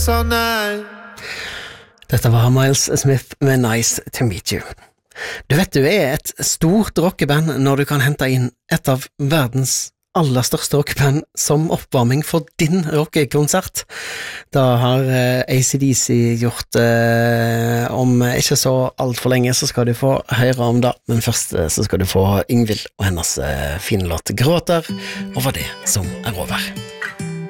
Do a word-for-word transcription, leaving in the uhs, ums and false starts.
all night. Dette var Miles Smith med Nice to Meet You. Du vet du er et stort rockeband når du kan hente inn et av verdens aller største rockeband som oppvarming for din rockekonsert. Da har eh, A C D C gjort eh, om ikke så alt for lenge, så skal du få høre om det, men først eh, så skal du få Yngvild og hennes eh, fine låt Gråter over det som er over.